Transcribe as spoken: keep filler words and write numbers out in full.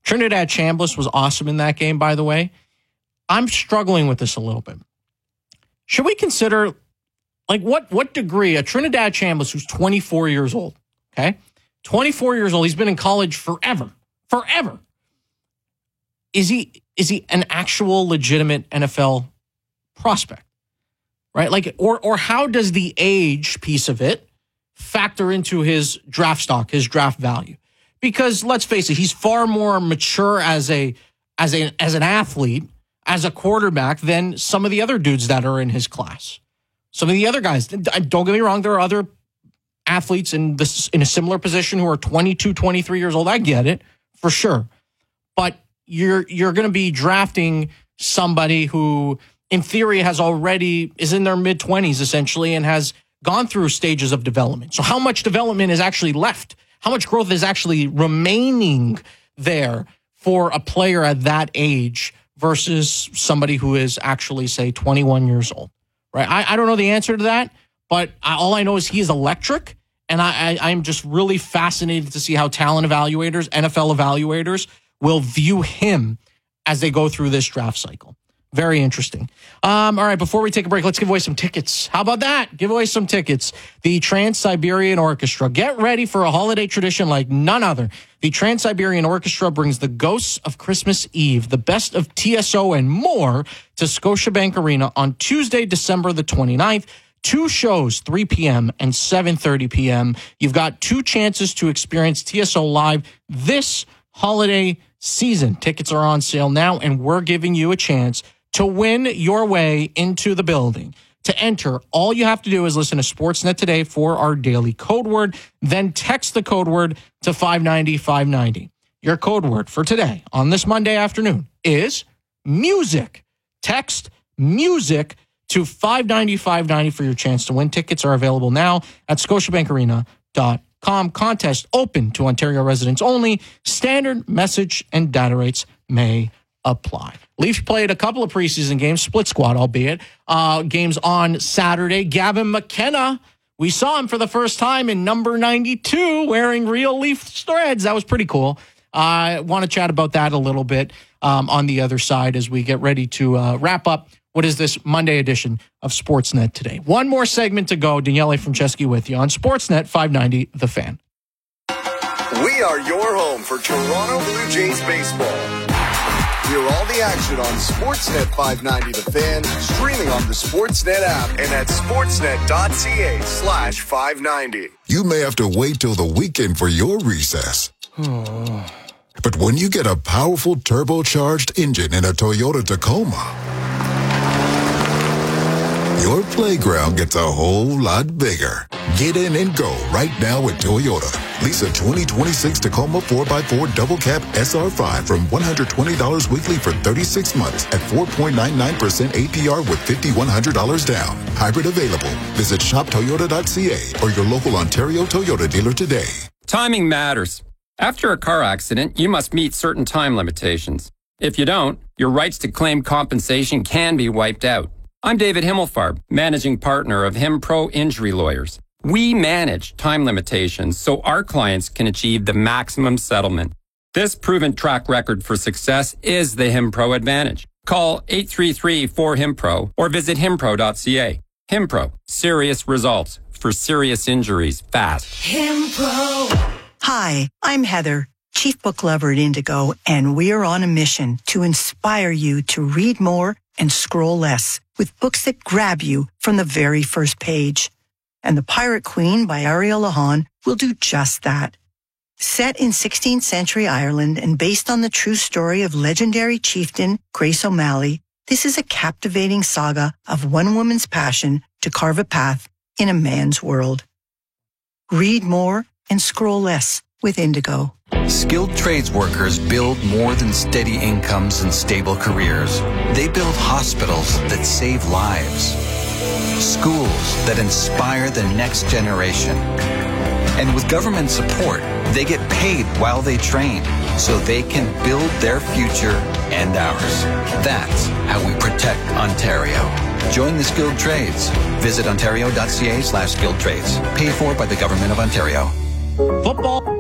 Trinidad Chambliss was awesome in that game, by the way. I'm struggling with this a little bit. Should we consider, like, what what degree, a Trinidad Chambliss who's twenty-four years old, okay? twenty-four years old, he's been in college forever, forever. Is he is he an actual legitimate N F L prospect, right? Like, or or how does the age piece of it factor into his draft stock, his draft value? Because let's face it, he's far more mature as a as a as an athlete, as a quarterback than some of the other dudes that are in his class. Some of the other guys, don't get me wrong, there are other athletes in this in a similar position who are twenty-two, twenty-three years old. I get it, for sure. But you're you're going to be drafting somebody who, in theory, has already is in their mid-twenties, essentially, and has gone through stages of development. So how much development is actually left? How much growth is actually remaining there for a player at that age versus somebody who is actually, say, twenty-one years old, right? I, I don't know the answer to that, but I, all I know is he is electric, and I, I, I'm just really fascinated to see how talent evaluators, N F L evaluators, will view him as they go through this draft cycle. Very interesting. Um, all right, before we take a break, let's give away some tickets. How about that? Give away some tickets. The Trans-Siberian Orchestra. Get ready for a holiday tradition like none other. The Trans-Siberian Orchestra brings the ghosts of Christmas Eve, the best of T S O and more to Scotiabank Arena on Tuesday, December the twenty-ninth. Two shows, three p.m. and seven thirty p.m. You've got two chances to experience T S O live this holiday season. Tickets are on sale now, and we're giving you a chance to win your way into the building. To enter, all you have to do is listen to Sportsnet Today for our daily code word, then text the code word to five ninety, five ninety. Your code word for today on this Monday afternoon is music. Text music to five ninety, five ninety for your chance to win. Tickets are available now at scotiabank arena dot com. Contest open to Ontario residents only. Standard message and data rates may apply. Leafs played a couple of preseason games, split squad, albeit. Uh, games on Saturday. Gavin McKenna, we saw him for the first time in number ninety-two wearing real Leaf threads. That was pretty cool. I uh, want to chat about that a little bit um, on the other side as we get ready to uh, wrap up what is this Monday edition of Sportsnet Today. One more segment to go. Daniele Franceschi with you on Sportsnet five ninety, The Fan. We are your home for Toronto Blue Jays baseball. Hear all the action on Sportsnet five ninety The Fan, streaming on the Sportsnet app and at sportsnet.ca slash 590. You may have to wait till the weekend for your recess. But when you get a powerful turbocharged engine in a Toyota Tacoma, your playground gets a whole lot bigger. Get in and go right now at Toyota. Lease a twenty twenty-six Tacoma four by four Double Cab S R five from one hundred twenty dollars weekly for thirty-six months at four point nine nine percent A P R with five thousand one hundred dollars down. Hybrid available. Visit shop toyota dot c a or your local Ontario Toyota dealer today. Timing matters. After a car accident, you must meet certain time limitations. If you don't, your rights to claim compensation can be wiped out. I'm David Himmelfarb, managing partner of HimPro Injury Lawyers. We manage time limitations so our clients can achieve the maximum settlement. This proven track record for success is the HimPro advantage. Call eight three three, four, HimPro or visit himpro dot c a. HimPro, serious results for serious injuries fast. HimPro. Hi, I'm Heather, Chief Book Lover at Indigo, and we're on a mission to inspire you to read more and scroll less with books that grab you from the very first page. And The Pirate Queen by Ariel Lahan will do just that. Set in sixteenth century Ireland and based on the true story of legendary chieftain Grace O'Malley, this is a captivating saga of one woman's passion to carve a path in a man's world. Read more and scroll less with Indigo. Skilled trades workers build more than steady incomes and stable careers. They build hospitals that save lives, schools that inspire the next generation. And with government support, they get paid while they train so they can build their future and ours. That's how we protect Ontario. Join the skilled trades. Visit ontario dot c a slash skilled trades. Paid for by the Government of Ontario. Football